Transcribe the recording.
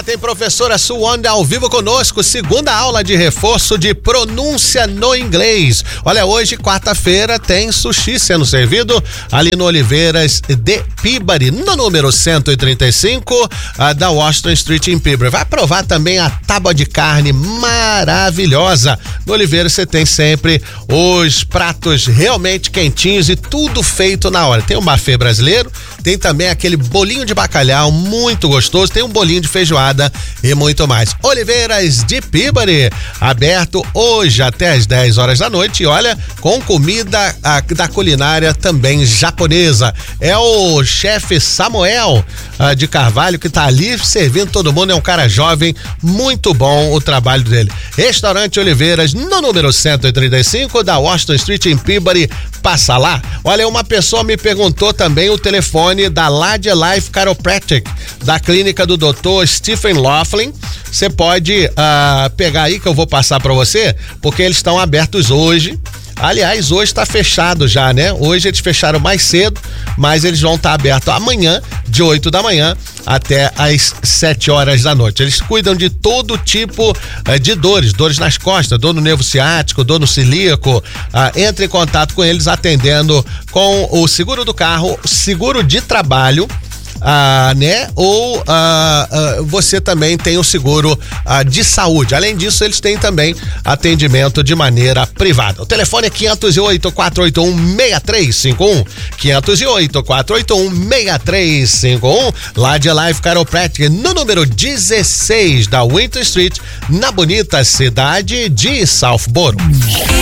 Tem professora Suwanda ao vivo conosco, segunda aula de reforço de pronúncia no inglês. Olha, hoje, quarta-feira, tem sushi sendo servido ali no Oliveiras de Peabody, no número 135 da Washington Street em Peabody. Vai provar também a tábua de carne maravilhosa. No Oliveiras você tem sempre os pratos realmente quentinhos e tudo feito na hora. Tem um buffet brasileiro, tem também aquele bolinho de bacalhau muito gostoso, tem um bolinho de feijoada e muito mais. Oliveiras de Peabody, aberto hoje até às 10 horas da noite e olha, com comida da culinária também japonesa. É o chefe Samuel de Carvalho que tá ali servindo todo mundo, é um cara jovem, muito bom o trabalho dele. Restaurante Oliveiras, no número 135 da Washington Street em Peabody, passa lá. Olha, uma pessoa me perguntou também o telefone da Ladia Life Chiropractic, da clínica do Dr. Stephen Laughlin. Você pode pegar aí que eu vou passar para você, porque eles estão abertos hoje. Aliás, hoje está fechado já, né? Hoje eles fecharam mais cedo, mas eles vão estar abertos amanhã, de 8 da manhã até às 7 horas da noite. Eles cuidam de todo tipo de dores nas costas, dor no nervo ciático, dor no celíaco. Entre em contato com eles atendendo com o seguro do carro, seguro de trabalho, né? Ou você também tem o seguro de saúde. Além disso, eles têm também atendimento de maneira privada. O telefone é 508-481-6351. 508-481-6351. Ladia Life Chiropractic, no número 16 da Winter Street, na bonita cidade de Southborough.